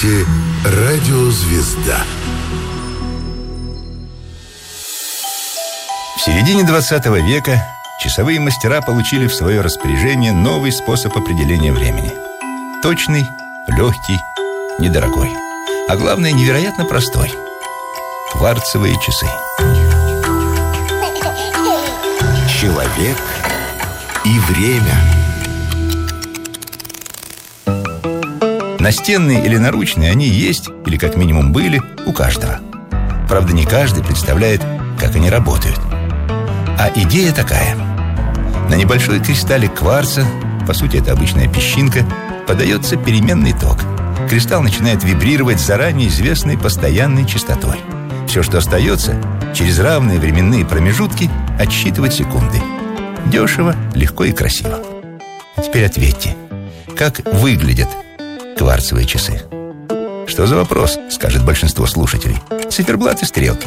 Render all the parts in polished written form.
слушаете «Радио Звезда». В середине 20 века часовые мастера получили в свое распоряжение новый способ определения времени. Точный, легкий, недорогой. А главное, невероятно простой. Кварцевые часы. Человек и время. Настенные или наручные они есть, или как минимум были, у каждого. Правда, не каждый представляет, как они работают. А идея такая. На небольшой кристаллик кварца, по сути это обычная песчинка, подается переменный ток. Кристалл начинает вибрировать с заранее известной постоянной частотой. Все, что остается, через равные временные промежутки отсчитывать секунды. Дешево, легко и красиво. А теперь ответьте, как выглядят кварцевые часы? Что за вопрос, скажет большинство слушателей. Циферблат и стрелки.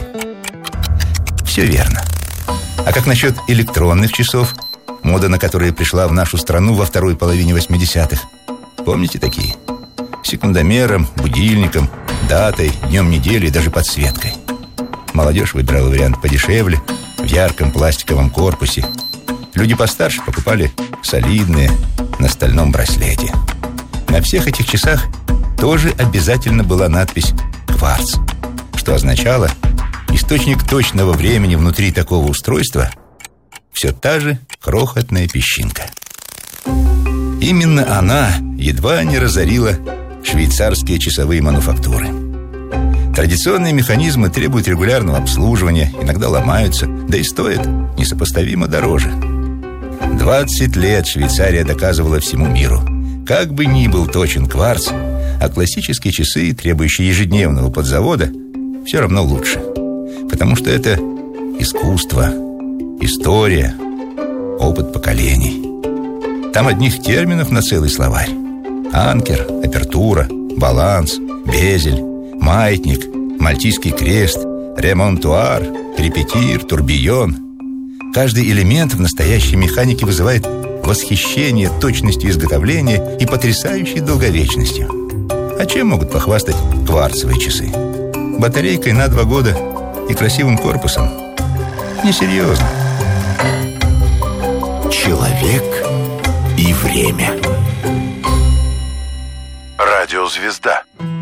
Все верно. А как насчет электронных часов, мода на которые пришла в нашу страну во второй половине 80-х? Помните такие? С секундомером, будильником, датой, днем недели и даже подсветкой. Молодежь выбирала вариант подешевле, в ярком пластиковом корпусе. Люди постарше покупали солидные на стальном браслете. На всех этих часах тоже обязательно была надпись «Кварц», что означало, источник точного времени внутри такого устройства все та же крохотная песчинка. Именно она едва не разорила швейцарские часовые мануфактуры. Традиционные механизмы требуют регулярного обслуживания, иногда ломаются, да и стоят несопоставимо дороже. 20 лет Швейцария доказывала всему миру: как бы ни был точен кварц, а классические часы, требующие ежедневного подзавода, все равно лучше. Потому что это искусство, история, опыт поколений. Там одних терминов на целый словарь. Анкер, апертура, баланс, безель, маятник, мальтийский крест, ремонтуар, репетир, турбион. Каждый элемент в настоящей механике вызывает восхищение точностью изготовления и потрясающей долговечностью. А чем могут похвастать кварцевые часы? Батарейкой на 2 года и красивым корпусом? Несерьезно. Человек и время. Радио Звезда.